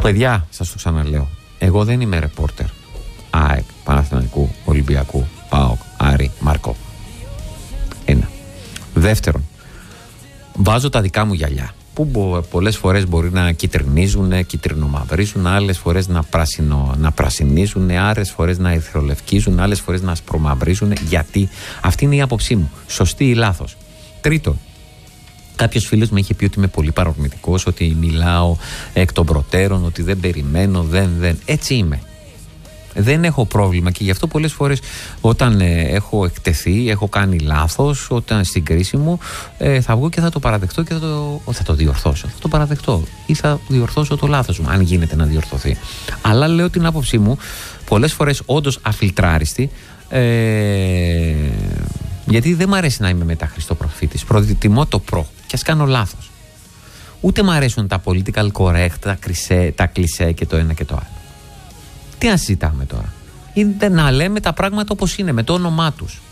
Παιδιά, σας το ξαναλέω, εγώ δεν είμαι ρεπόρτερ ΑΕΚ, Παναθηναϊκού, Ολυμπιακού, ΠΑΟΚ, Άρη, Μάρκο. Ένα. Δεύτερον, βάζω τα δικά μου γυαλιά, που πολλές φορές μπορεί να κυτρινίζουν, κυτρινομαυρίζουν, άλλες φορές να πρασινίζουν, άλλες φορές να ερυθρολευκίζουν, άλλες φορές να ασπρομαυρίζουν, γιατί αυτή είναι η άποψή μου. Σωστή ή λάθος? Τρίτον, κάποιος φίλος μου είχε πει ότι είμαι πολύ παρορμητικός, ότι μιλάω εκ των προτέρων, ότι δεν περιμένω, δεν. Έτσι είμαι. Δεν έχω πρόβλημα και γι' αυτό πολλές φορές όταν έχω εκτεθεί, έχω κάνει λάθος, όταν στην κρίση μου θα βγω και θα το παραδεχτώ και θα το διορθώσω. Θα το παραδεχτώ ή θα διορθώσω το λάθος μου, αν γίνεται να διορθωθεί. Αλλά λέω την άποψή μου πολλές φορές όντως αφιλτράριστη, γιατί δεν μ' αρέσει να είμαι μετάχρηστο προφήτης. Προτιμώ το και ας κάνω λάθος. Ούτε μ' αρέσουν τα political correct, τα κλισέ και το ένα και το άλλο. Τι να συζητάμε τώρα? Είναι να λέμε τα πράγματα όπως είναι, με το όνομά τους.